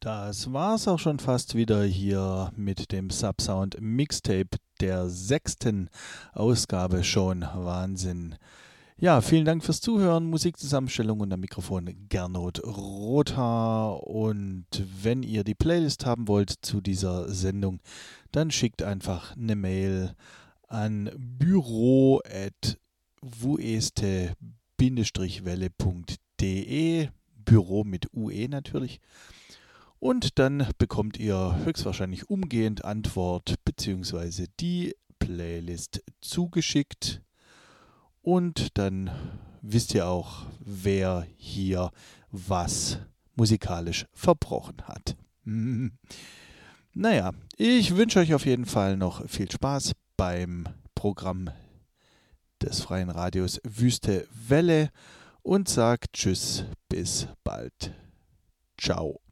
Das war's auch schon fast wieder hier mit dem Subsound Mixtape der 6. Ausgabe schon. Wahnsinn. Ja, vielen Dank fürs Zuhören. Musikzusammenstellung und am Mikrofon Gernot Rothaar. Und wenn ihr die Playlist haben wollt zu dieser Sendung, dann schickt einfach eine Mail an büro@vueste-welle.de. Büro mit UE natürlich. Und dann bekommt ihr höchstwahrscheinlich umgehend Antwort bzw. die Playlist zugeschickt. Und dann wisst ihr auch, wer hier was musikalisch verbrochen hat. Naja, ich wünsche euch auf jeden Fall noch viel Spaß beim Programm des Freien Radios Wüste Welle und sagt Tschüss, bis bald. Ciao.